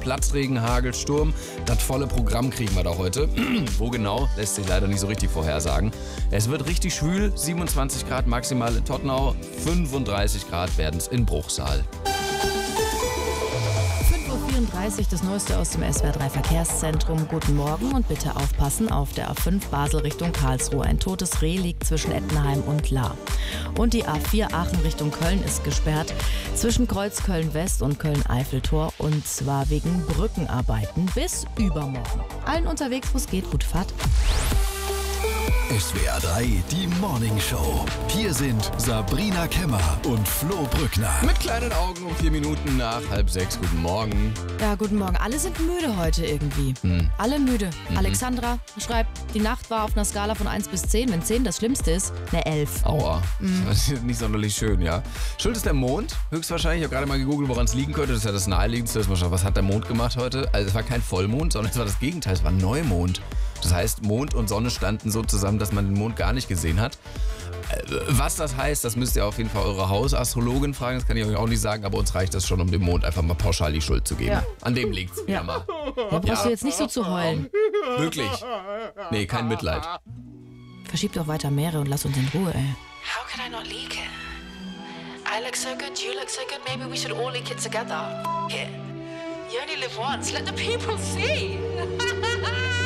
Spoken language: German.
Platzregen, Hagel, Sturm. Das volle Programm kriegen wir da heute. Wo genau, lässt sich leider nicht so richtig vorhersagen. Es wird richtig schwül, 27 Grad maximal in Tottenau, 35 Grad werden es in Bruchsal. 5:34 Uhr, das Neueste aus dem SWR3 Verkehrszentrum. Guten Morgen und bitte aufpassen auf der A5 Basel Richtung Karlsruhe. Ein totes Reh liegt zwischen Ettenheim und Lahr. Und die A4 Aachen Richtung Köln ist gesperrt zwischen Kreuz Köln-West und Köln-Eiffeltor, und zwar wegen Brückenarbeiten bis übermorgen. Allen unterwegs, wo es geht, gute Fahrt. SWR 3, die Morning Show. Hier sind Sabrina Kemmer und Flo Brückner. Mit kleinen Augen um 4 Minuten nach 5:30. Guten Morgen. Ja, guten Morgen. Alle sind müde heute irgendwie. Alle müde. Alexandra schreibt, die Nacht war auf einer Skala von 1 bis 10. Wenn 10 das Schlimmste ist, eine 11. Aua. Das ist nicht sonderlich schön, ja. Schuld ist der Mond, höchstwahrscheinlich. Ich habe gerade mal gegoogelt, woran es liegen könnte. Das ist ja das Naheliegendste, dass man schaut, was hat der Mond gemacht heute? Also es war kein Vollmond, sondern es war das Gegenteil. Es war ein Neumond. Das heißt, Mond und Sonne standen so zusammen, dass man den Mond gar nicht gesehen hat. Was das heißt, das müsst ihr auf jeden Fall eure Hausastrologin fragen. Das kann ich euch auch nicht sagen, aber uns reicht das schon, um dem Mond einfach mal pauschal die Schuld zu geben. Ja. An dem liegt's. Ja. Mal. Da brauchst du jetzt nicht so zu heulen. Wirklich. Nee, kein Mitleid. Verschieb doch weiter Meere und lass uns in Ruhe, ey. How can I not leak it? I look so good, you look so good, maybe we should all leak it together. F*** it. You only live once, let the people see.